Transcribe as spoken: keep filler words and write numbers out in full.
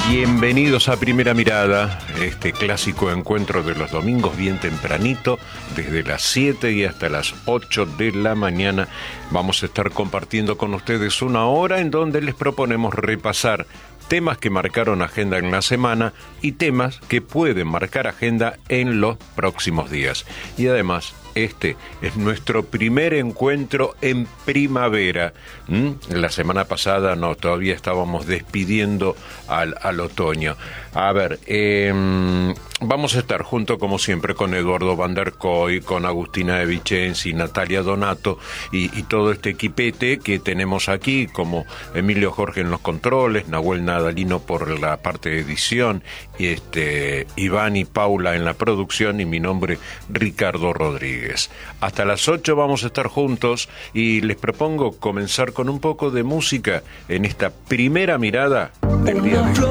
Bienvenidos a Primera Mirada, este clásico encuentro de los domingos bien tempranito, desde las siete y hasta las ocho de la mañana. Vamos a estar compartiendo con ustedes una hora en donde les proponemos repasar temas que marcaron agenda en la semana y temas que pueden marcar agenda en los próximos días. Y además, este es nuestro primer encuentro en primavera. ¿Mm? La semana pasada no, todavía estábamos despidiendo al, al otoño. A ver, eh, vamos a estar junto como siempre con Eduardo Van der Koy, con Agustina de Vicenzi, Natalia Donato y, y todo este equipete que tenemos aquí, como Emilio Jorge en los controles, Nahuel Nadalino por la parte de edición, y este, Iván y Paula en la producción y mi nombre Ricardo Rodríguez. Hasta las ocho vamos a estar juntos y les propongo comenzar con un poco de música en esta primera mirada del día de hoy.